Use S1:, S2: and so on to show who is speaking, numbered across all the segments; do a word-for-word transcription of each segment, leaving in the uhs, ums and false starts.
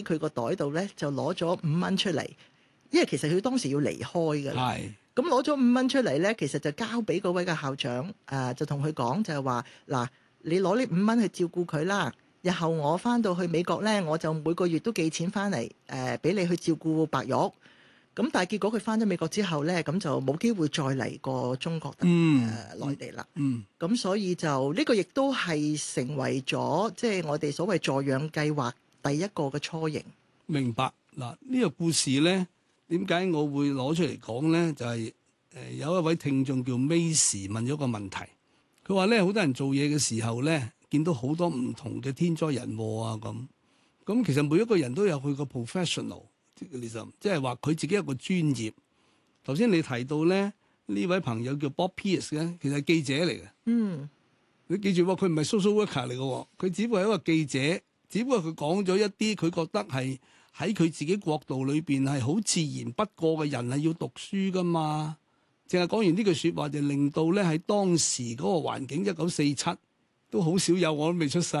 S1: 佢個袋度咧就攞咗五蚊出嚟，因為其實佢當時要離開㗎啦。
S2: 係
S1: 咁攞咗五蚊出嚟咧，其實就交俾嗰位嘅校長，誒、呃、就同佢講就係話嗱，你攞呢五蚊去照顧佢啦。日後我翻到去美國咧，我就每個月都寄錢翻嚟誒，俾、呃、你去照顧白玉。咁但係結果佢翻咗美國之後咧，咁就冇機會再嚟過中國誒、
S2: 嗯
S1: 呃、內地啦。
S2: 嗯
S1: 咁所以就呢、這個亦都係成為咗即係我哋所謂助養計劃第一個嘅雛形。
S2: 明白嗱，呢個故事咧，點解我會攞出嚟講咧？就係、是、誒、呃、有一位聽眾叫 Macy 問咗個問題，佢話咧好多人做嘢嘅時候咧，見到好多唔同嘅天災人禍啊咁。咁其實每一個人都有佢個 professional， 即係話佢自己有個專業。頭先你提到咧，呢位朋友叫 Bob Pierce 咧，其實係記者嚟嘅。
S1: 嗯，
S2: 你記住喎，佢唔係 social worker 嚟嘅，佢只不過係一個記者，只不過佢講咗一啲佢覺得係喺佢自己國度裏邊係好自然不過嘅，人係要讀書噶嘛。淨係講完呢句説話，就令到咧喺當時嗰個環境，一九四七都好少有，我都未出世。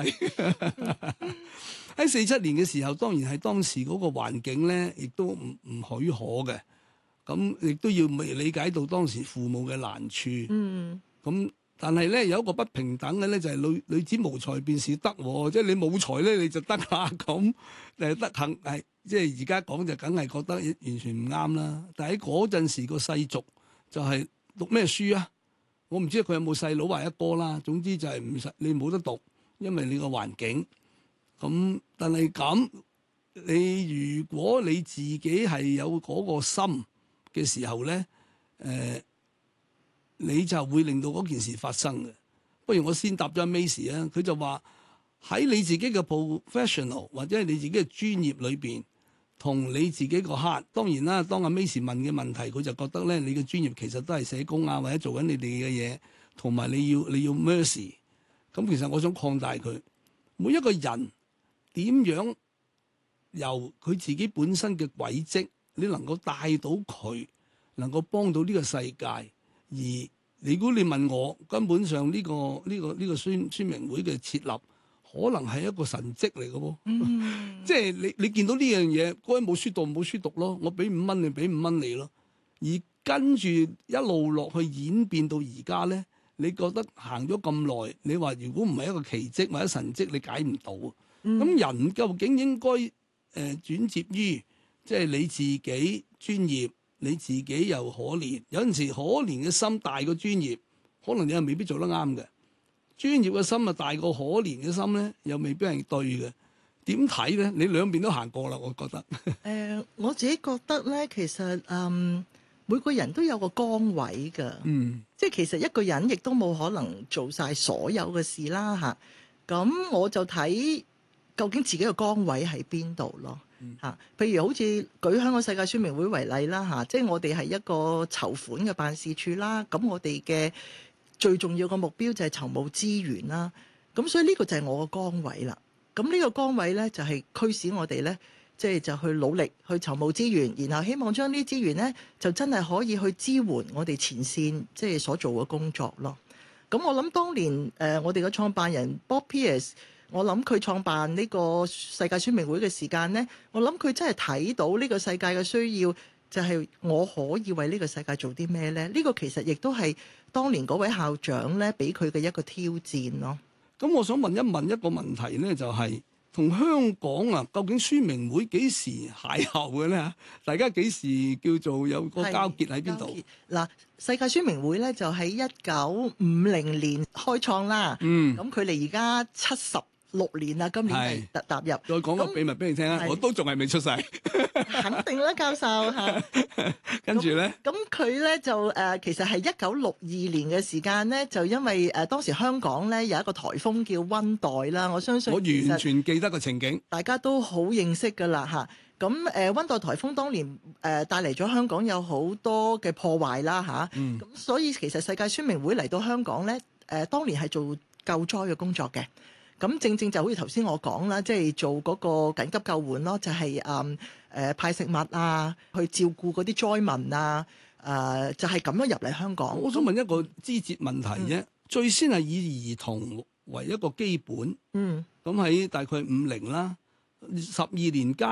S2: 喺四七年嘅時候，當然係當時嗰個環境咧，亦都唔唔許可嘅。咁亦都要未理解到當時父母嘅難處。
S1: 嗯，
S2: 咁但係咧有一個不平等嘅咧，就係、是、女女子無才便是德，即係你冇才咧你就得啦咁。誒德行係即係而家講就梗係覺得完全唔啱啦。但係喺嗰陣時個世俗就係讀咩書啊？我唔知佢有冇細佬或一哥啦。總之就係唔使你冇得讀，因為你個環境。咁但係咁，你如果你自己係有嗰個心嘅時候咧，誒、呃，你就會令到嗰件事發生嘅。不如我先答咗阿 Macy 啊，佢就話喺你自己嘅 professional 或者係你自己嘅專業裏邊，同你自己個 heart。當然啦，當阿 Macy 問嘅問題，佢就覺得咧，你嘅專業其實都係社工啊，或者做緊你哋嘅嘢，同埋你要你要 mercy。咁其實我想擴大佢，每一個人點樣由佢自己本身嘅軌跡，你能夠帶到佢，能夠幫到呢個世界。而如果你問我，根本上呢、這個呢、這個呢、這個宣宣明會嘅設立，可能係一個神蹟嚟嘅喎。嗯、即係你你見到呢樣嘢，嗰位冇書讀冇書讀咯，我俾五蚊你，俾五蚊你咯。而跟住一路落去演變到而家咧，你覺得行咗咁耐，你話如果唔係一個奇蹟或者神蹟，你解唔到。咁、嗯、人究竟應該誒、呃、轉接於即係你自己專業？你自己又可憐，有陣時可憐嘅心大過專業，可能你又未必做得啱嘅。專業嘅心啊大過可憐嘅心咧，又未必係對嘅。點睇咧？你兩邊都行過啦，我覺得。誒、
S1: 呃，我自己覺得咧，其實嗯，每個人都有個崗位㗎。嗯，即係其實一個人亦都冇可能做晒所有嘅事啦嚇。咁我就睇究竟自己嘅崗位喺邊度咯。嚇，譬如好似舉香港世界宣明會為例啦嚇，即係我哋係一個籌款嘅辦事處啦。咁我哋嘅最重要嘅目標就係籌募資源啦。咁所以呢個就係我個崗位啦。咁呢個崗位咧就係驅使我哋咧，即係就去努力去籌募資源，然後希望將呢啲資源咧就真係可以去支援我哋前線即係所做嘅工作咯。咁我諗當年誒、呃、我哋嘅創辦人 Bob Pierce。我諗佢創辦呢個世界宣明會嘅時間呢，我諗佢真係睇到呢個世界嘅需要，就係我可以為呢個世界做啲咩呢？呢個其實亦都係當年嗰位校長呢俾佢嘅一個挑戰咯。
S2: 咁我想問一問一個問題呢，就係同香港啊，究竟宣明會幾時邂逅嘅呢？大家幾時叫做有個交結喺邊度？
S1: 嗱，世界宣明會呢，就喺一九五零年開創啦。嗯，咁佢哋而家七十六年啦，今年係踏踏入。
S2: 再講個秘密俾你聽啊！我都仲係未出世。
S1: 肯定啦，教授嚇。
S2: 跟住咧，
S1: 咁佢咧就誒、呃，其實係一九六二年嘅時間咧，就因為誒、呃、當時香港咧有一個颱風叫溫黛啦，我相信
S2: 我完全記得個情景，
S1: 大家都好認識㗎啦嚇。咁、啊、誒溫黛颱風當年誒、呃、帶嚟咗香港有好多嘅破壞啦嚇。咁、啊嗯、所以其實世界宣明會嚟到香港咧，誒、呃、當年係做救災嘅工作嘅。咁正正就好似頭先我講啦，即係做嗰個緊急救援咯，就係誒誒派食物啊，去照顧嗰啲災民啊，誒、呃、就係、是、咁樣入嚟香港。
S2: 我想問一個枝節問題啫，嗯、最先係以兒童為一個基本，嗯，咁喺大概五零啦，十二年間。